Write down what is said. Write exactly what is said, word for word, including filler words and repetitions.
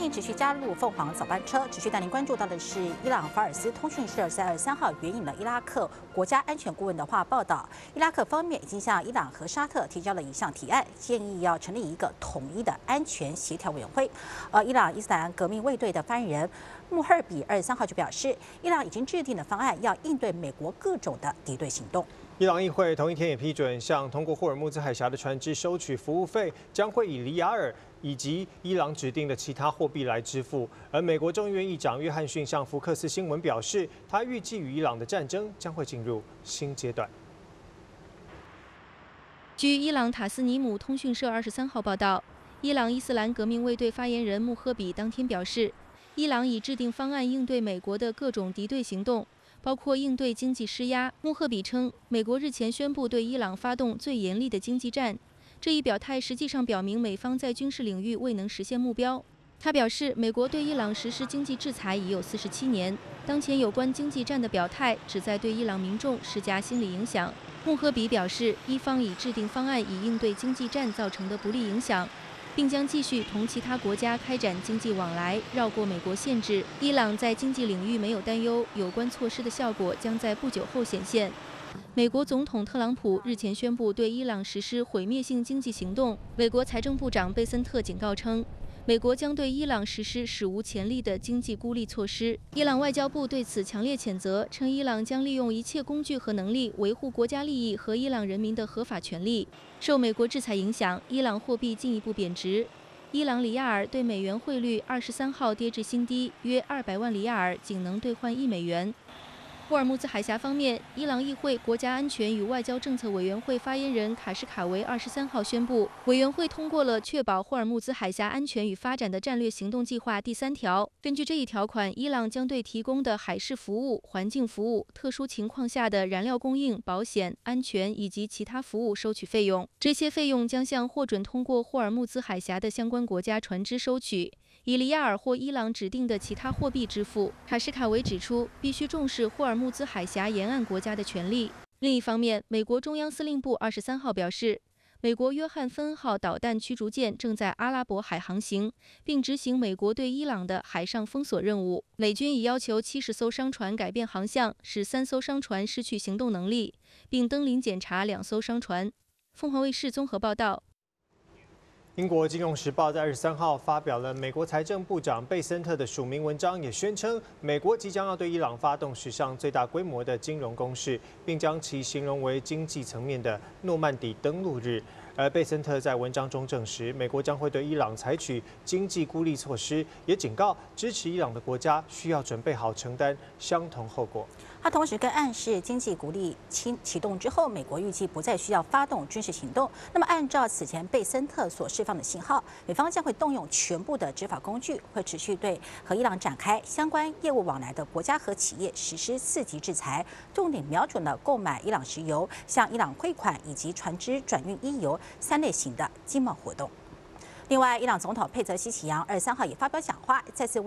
欢迎持续加入凤凰早班车，持续带您关注到的是伊朗法尔斯通讯社在二十三号援引了伊拉克国家安全顾问的话报道，伊拉克方面已经向伊朗和沙特提交了一项提案，建议要成立一个统一的安全协调委员会。而伊朗伊斯兰革命卫队的发言人穆赫尔比二十三号就表示，伊朗已经制定了方案，要应对美国各种的敌对行动。 伊朗议会同一天也批准向通过霍尔木兹海峡的船只收取服务费，将会以里亚尔以及伊朗指定的其他货币来支付。而美国众议院议长约翰逊向福克斯新闻表示，他预计与伊朗的战争将会进入新阶段。 据伊朗塔斯尼姆通讯社二十三号报道，伊朗伊斯兰革命卫队发言人穆赫比当天表示，伊朗已制定方案应对美国的各种敌对行动。 包括应对经济施压。穆赫比称，美国日前宣布对伊朗发动最严厉的经济战，这一表态实际上表明美方在军事领域未能实现目标。他表示，美国对伊朗实施经济制裁已有四十七年，当前有关经济战的表态旨在对伊朗民众施加心理影响。穆赫比表示，伊方已制定方案以应对经济战造成的不利影响。 并将继续同其他国家开展经济往来，绕过美国限制。伊朗在经济领域没有担忧，有关措施的效果将在不久后显现。美国总统特朗普日前宣布对伊朗实施毁灭性经济行动。美国财政部长贝森特警告称，美国将对伊朗实施史无前例的经济孤立措施。伊朗外交部对此强烈谴责，称伊朗将利用一切工具和能力维护国家利益和伊朗人民的合法权利。 受美国制裁影响，伊朗货币进一步贬值。伊朗里亚尔对美元汇率二十三号跌至新低，约二百万里亚尔仅能兑换一美元。霍尔木兹海峡方面，伊朗议会国家安全与外交政策委员会发言人卡什卡维二十三号宣布，委员会通过了确保霍尔木兹海峡安全与发展的战略行动计划第三条。根据这一条款，伊朗将对提供的海事服务、环境服务、特殊情况下的燃料供应、保险、安全以及其他服务收取费用。这些费用将向获准通过霍尔木兹海峡的相关国家船只收取。 以里亚尔或伊朗指定的其他货币支付。卡什卡维指出，必须重视霍尔木兹海峡沿岸国家的权利。另一方面，美国中央司令部二十三号表示，美国约翰芬恩号导弹驱逐舰正在阿拉伯海航行，并执行美国对伊朗的海上封锁任务。美军已要求七十艘商船改变航向，使三艘商船失去行动能力，并登临检查两艘商船。凤凰卫视综合报道。 英国《金融时报》在二十三号发表了美国财政部长贝森特的署名文章，也宣称美国即将要对伊朗发动史上最大规模的金融攻势，并将其形容为经济层面的诺曼底登陆日。而贝森特在文章中证实，美国将会对伊朗采取经济孤立措施，也警告支持伊朗的国家需要准备好承担相同后果。 他同时更暗示，经济孤立启启动之后，美国预计不再需要发动军事行动。那么，按照此前贝森特所释放的信号，美方将会动用全部的执法工具，会持续对和伊朗展开相关业务往来的国家和企业实施四级制裁，重点瞄准了购买伊朗石油、向伊朗汇款以及船只转运伊油三类型的经贸活动。另外，伊朗总统佩泽西奇扬二十三号也发表讲话，再次。